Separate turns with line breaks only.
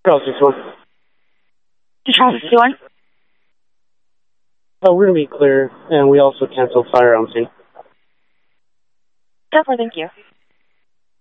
Charles 61.
Charles 61.
Oh, we're going to be clear, and we also canceled firearms in.
Definitely, thank you.